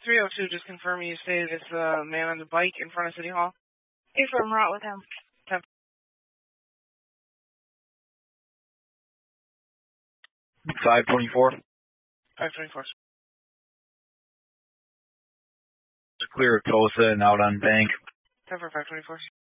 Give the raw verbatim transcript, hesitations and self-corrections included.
three oh two, just confirm you say this uh, man on the bike in front of City Hall. Affirm, we're out with him. ten five twenty-four. five twenty-four. Clear of Tosa and out on Bank. ten for five twenty-four.